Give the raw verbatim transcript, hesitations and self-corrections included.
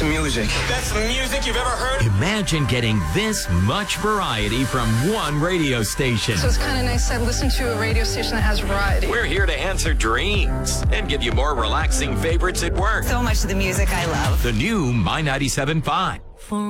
That's the music. That's the music you've ever heard? Imagine getting this much variety from one radio station. So it's kind of nice to listen to a radio station that has variety. We're here to answer dreams and give you more relaxing favorites at work. So much of the music I love. The new My ninety-seven point five.